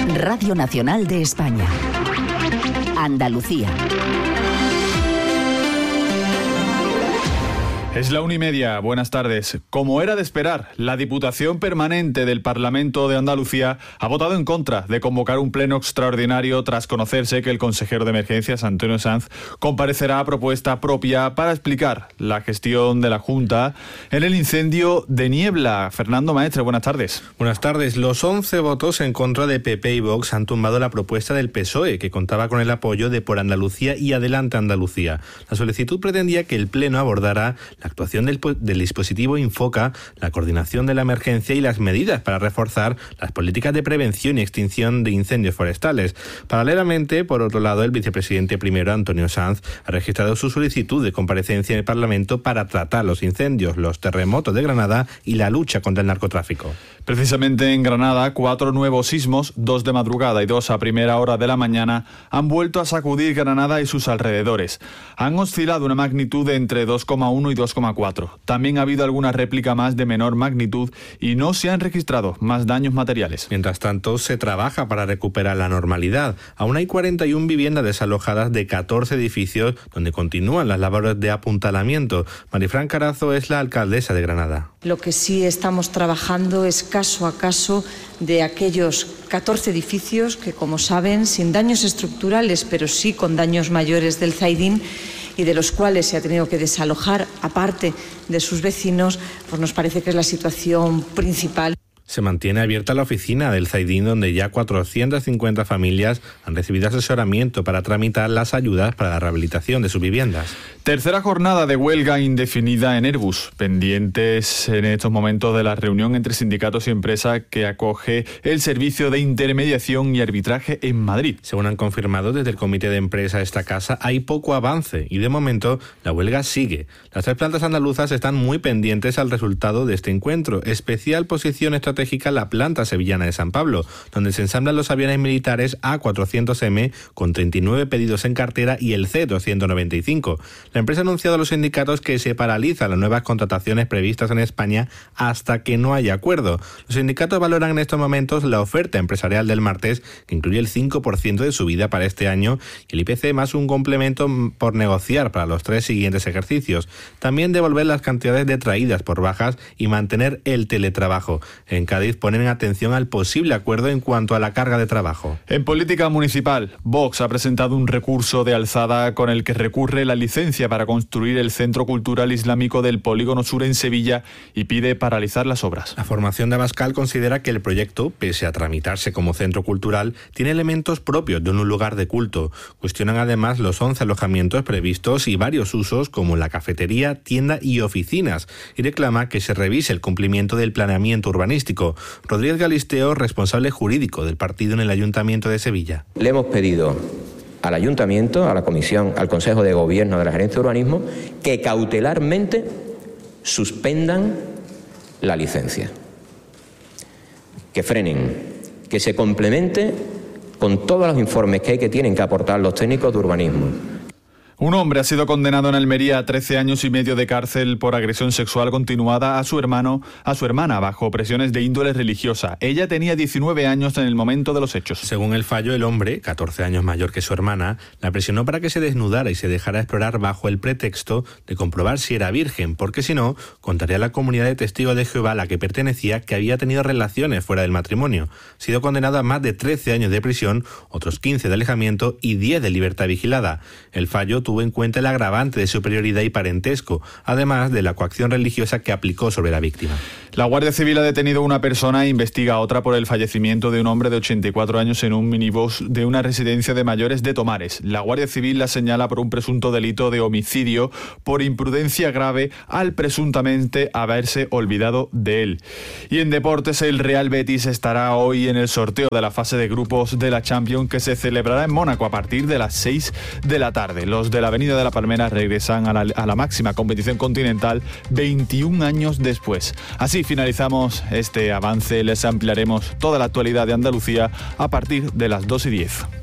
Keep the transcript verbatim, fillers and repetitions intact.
Radio Nacional de España. Andalucía. Es la una y media. Buenas tardes. Como era de esperar, la Diputación Permanente del Parlamento de Andalucía ha votado en contra de convocar un pleno extraordinario tras conocerse que el consejero de Emergencias, Antonio Sanz, comparecerá a propuesta propia para explicar la gestión de la Junta en el incendio de Niebla. Fernando Maestre, buenas tardes. Buenas tardes. Los once votos en contra de P P y Vox han tumbado la propuesta del P S O E, que contaba con el apoyo de Por Andalucía y Adelante Andalucía. La solicitud pretendía que el pleno abordara la actuación del, del dispositivo Infoca, la coordinación de la emergencia y las medidas para reforzar las políticas de prevención y extinción de incendios forestales. Paralelamente, por otro lado, el vicepresidente primero, Antonio Sanz, ha registrado su solicitud de comparecencia en el Parlamento para tratar los incendios, los terremotos de Granada y la lucha contra el narcotráfico. Precisamente en Granada, cuatro nuevos sismos, dos de madrugada y dos a primera hora de la mañana, han vuelto a sacudir Granada y sus alrededores. Han oscilado una magnitud de entre dos coma uno y dos coma cuatro. También ha habido alguna réplica más de menor magnitud y no se han registrado más daños materiales. Mientras tanto, se trabaja para recuperar la normalidad. Aún hay cuarenta y una viviendas desalojadas de catorce edificios donde continúan las labores de apuntalamiento. Marifran Carazo es la alcaldesa de Granada. Lo que sí estamos trabajando es caso a caso de aquellos catorce edificios que, como saben, sin daños estructurales, pero sí con daños mayores del Zaidín, y de los cuales se ha tenido que desalojar, aparte de sus vecinos, pues nos parece que es la situación principal. Se mantiene abierta la oficina del Zaidín, donde ya cuatrocientas cincuenta familias han recibido asesoramiento para tramitar las ayudas para la rehabilitación de sus viviendas. Tercera jornada de huelga indefinida en Airbus, pendientes en estos momentos de la reunión entre sindicatos y empresas que acoge el servicio de intermediación y arbitraje en Madrid. Según han confirmado desde el comité de empresa de esta casa, hay poco avance y de momento la huelga sigue. Las tres plantas andaluzas están muy pendientes al resultado de este encuentro. Especial posición estratégica la planta sevillana de San Pablo, donde se ensamblan los aviones militares A cuatrocientos eme con treinta y nueve pedidos en cartera y el C doscientos noventa y cinco. La empresa ha anunciado a los sindicatos que se paralizan las nuevas contrataciones previstas en España hasta que no haya acuerdo. Los sindicatos valoran en estos momentos la oferta empresarial del martes, que incluye el cinco por ciento de subida para este año y el I P C más un complemento por negociar para los tres siguientes ejercicios. También devolver las cantidades detraídas por bajas y mantener el teletrabajo. En Cádiz ponen atención al posible acuerdo en cuanto a la carga de trabajo. En política municipal, Vox ha presentado un recurso de alzada con el que recurre la licencia para construir el Centro Cultural Islámico del Polígono Sur en Sevilla y pide paralizar las obras. La formación de Abascal considera que el proyecto, pese a tramitarse como centro cultural, tiene elementos propios de un lugar de culto. Cuestionan además los once alojamientos previstos y varios usos como la cafetería, tienda y oficinas, y reclama que se revise el cumplimiento del planeamiento urbanístico. Rodríguez Galisteo, responsable jurídico del partido en el Ayuntamiento de Sevilla. Le hemos pedido al Ayuntamiento, a la Comisión, al Consejo de Gobierno de la Gerencia de Urbanismo, que cautelarmente suspendan la licencia, que frenen, que se complemente con todos los informes que hay que tienen que aportar los técnicos de urbanismo. Un hombre ha sido condenado en Almería a trece años y medio de cárcel por agresión sexual continuada a su hermano, a su hermana, bajo presiones de índole religiosa. Ella tenía diecinueve años en el momento de los hechos. Según el fallo, el hombre, catorce años mayor que su hermana, la presionó para que se desnudara y se dejara explorar bajo el pretexto de comprobar si era virgen, porque si no, contaría a la comunidad de testigos de Jehová a la que pertenecía que había tenido relaciones fuera del matrimonio. Ha sido condenado a más de trece años de prisión, otros quince de alejamiento y diez de libertad vigilada. El fallo tuvo en cuenta el agravante de superioridad y parentesco, además de la coacción religiosa que aplicó sobre la víctima. La Guardia Civil ha detenido a una persona e investiga a otra por el fallecimiento de un hombre de ochenta y cuatro años en un minibús de una residencia de mayores de Tomares. La Guardia Civil la señala por un presunto delito de homicidio por imprudencia grave al presuntamente haberse olvidado de él. Y en deportes, el Real Betis estará hoy en el sorteo de la fase de grupos de la Champions, que se celebrará en Mónaco a partir de las seis de la tarde. Los de la Avenida de la Palmera regresan a la, a la máxima competición continental veintiún años después. Así finalizamos este avance. Les ampliaremos toda la actualidad de Andalucía a partir de las dos y diez.